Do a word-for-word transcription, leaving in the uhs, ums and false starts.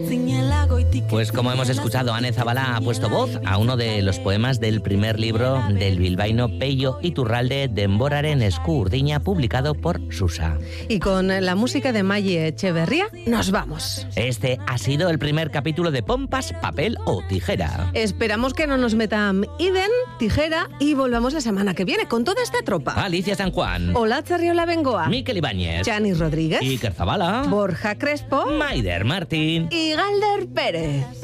Pues como hemos escuchado, Ane Zabala ha puesto voz a uno de los poemas del primer libro del bilbaíno Peio Iturralde, Denboraren esku urdina, publicado por Susa. Y con la música de Maye Echeverría nos vamos. Este ha sido el primer capítulo de Pompas, Papel o Tijera. Esperamos que no nos metan Iden, tijera y volvamos la semana que viene con toda esta tropa. Alicia San Juan. Hola, Charriola Bengoa. Miquel Ibáñez. Chani Rodríguez. Iker Zabala. Borja Crespo. Maider Martín. Y Galder Pérez.